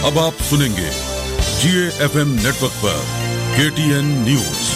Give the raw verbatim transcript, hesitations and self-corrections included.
अब आप सुनेंगे जीए एफएम नेटवर्क पर केटीएन न्यूज।